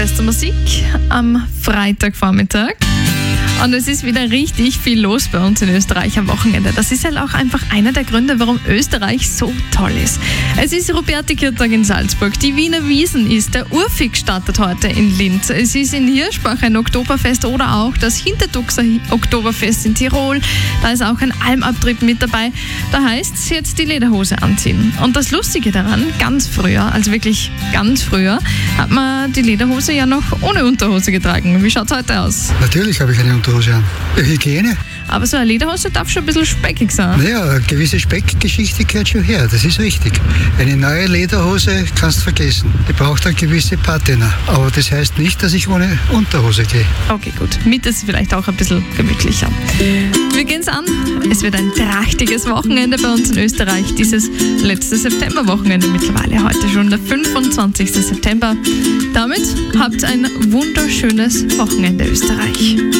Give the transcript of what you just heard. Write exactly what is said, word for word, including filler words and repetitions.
Beste Musik am Freitagvormittag. Und es ist wieder richtig viel los bei uns in Österreich am Wochenende. Das ist halt auch einfach einer der Gründe, warum Österreich so toll ist. Es ist Ruperti-Kirtag in Salzburg, die Wiener Wiesn ist, der Urfix startet heute in Linz. Es ist in Hirschbach ein Oktoberfest oder auch das Hintertuxer Oktoberfest in Tirol. Da ist auch ein Almabtrieb mit dabei. Da heißt es jetzt die Lederhose anziehen. Und das Lustige daran, ganz früher, also wirklich ganz früher, hat man die Lederhose ja noch ohne Unterhose getragen. Wie schaut es heute aus? Natürlich habe ich eine Unterhose an. Hygiene. Aber so eine Lederhose darf schon ein bisschen speckig sein. Naja, eine gewisse Speckgeschichte gehört schon her, das ist richtig. Eine neue Lederhose kannst du vergessen. Die braucht eine gewisse Patina. Aber das heißt nicht, dass ich ohne Unterhose gehe. Okay, gut. Mit ist vielleicht auch ein bisschen gemütlicher. Wir gehen es an. Es wird ein trachtiges Wochenende bei uns in Österreich. Dieses letzte Septemberwochenende mittlerweile. Heute schon der fünfundzwanzigste September. Damit habt ein wunderschönes Wochenende, Österreich.